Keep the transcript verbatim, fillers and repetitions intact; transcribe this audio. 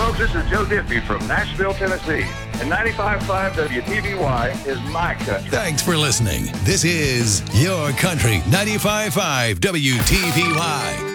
folks, this is Joe Diffie from Nashville, Tennessee. And ninety-five point five W T V Y is my country. Thanks for listening. This is Your Country, ninety-five point five W T V Y.